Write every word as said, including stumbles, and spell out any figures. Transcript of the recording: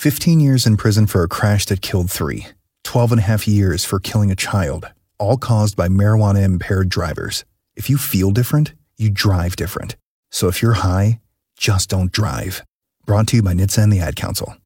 fifteen years in prison for a crash that killed three. twelve and a half years for killing a child, all caused by marijuana-impaired drivers. If you feel different, you drive different. So if you're high, just don't drive. Brought to you by N H T S A and the Ad Council.